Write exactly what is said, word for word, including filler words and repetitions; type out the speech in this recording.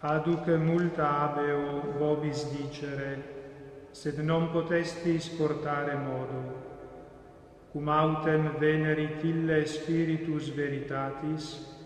Aduc multa habeo vobis dicere, sed non potestis portare modo, cum autem venerit ille spiritus veritatis,